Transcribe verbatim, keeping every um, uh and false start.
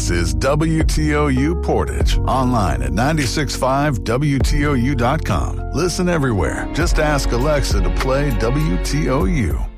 This is W T O U Portage. Online at nine six five W T O U dot com. Listen everywhere. Just ask Alexa to play W T O U.